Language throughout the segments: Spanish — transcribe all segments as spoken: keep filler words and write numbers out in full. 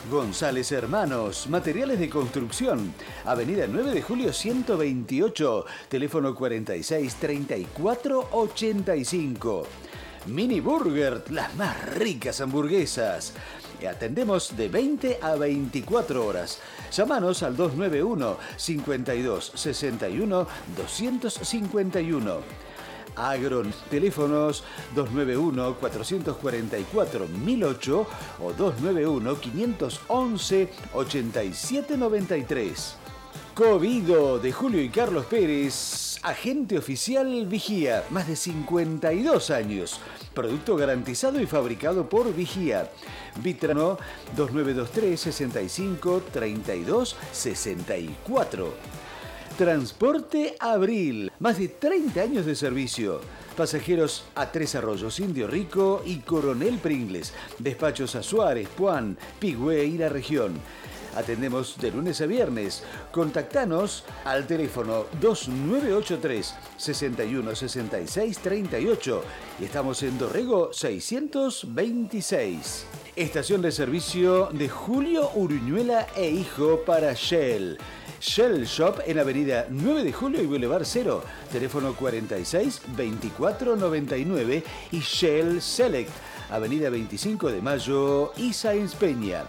González Hermanos, materiales de construcción. Avenida nueve de julio ciento veintiocho, teléfono cuarenta y seis, treinta y cuatro, ochenta y cinco. Mini Burger, las más ricas hamburguesas. Atendemos de veinte a veinticuatro horas. Llámanos al dos nueve uno, cincuenta y dos, sesenta y uno, doscientos cincuenta y uno. Agron, teléfonos dos nueve uno, cuatrocientos cuarenta y cuatro, mil ocho o dos nueve uno, quinientos once, ochenta y siete noventa y tres. Covido de Julio y Carlos Pérez, agente oficial Vigía, más de cincuenta y dos años. Producto garantizado y fabricado por Vigía. Vitrano dos nueve dos tres, sesenta y cinco, treinta y dos, sesenta y cuatro. Transporte Abril, más de treinta años de servicio. Pasajeros a Tres Arroyos, Indio Rico y Coronel Pringles. Despachos a Suárez, Puan, Pigüé y la región. Atendemos de lunes a viernes. Contactanos al teléfono dos nueve ocho tres, sesenta y uno, sesenta y seis, treinta y ocho y estamos en Dorrego seiscientos veintiséis. Estación de servicio de Julio Uruñuela e Hijo para Shell. Shell Shop en Avenida nueve de julio y Boulevard Cero, teléfono cuarenta y seis, veinticuatro, noventa y nueve y Shell Select, Avenida veinticinco de mayo y Sáenz Peña.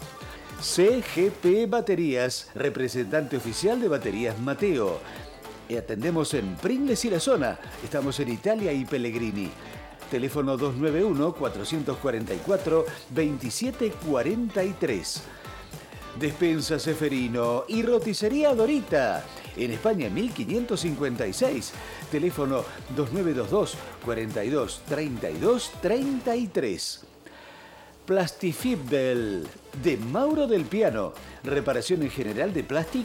C G P Baterías, representante oficial de Baterías Mateo. Y atendemos en Pringles y la zona. Estamos en Italia y Pellegrini. Teléfono dos nueve uno, cuatrocientos cuarenta y cuatro, veintisiete cuarenta y tres. Despensa Seferino y Roticería Dorita. En España mil quinientos cincuenta y seis. Teléfono dos nueve dos dos, cuarenta y dos, treinta y dos, treinta y tres. Plastifibel de Mauro del Piano. Reparación en general de plástico